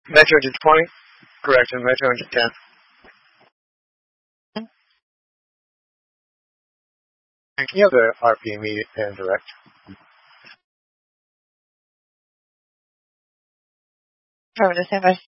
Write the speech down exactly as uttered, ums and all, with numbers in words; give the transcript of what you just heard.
Metro to twenty. Correct, and Metro into ten. Any other R P immediate and direct? Affirmative, stand by.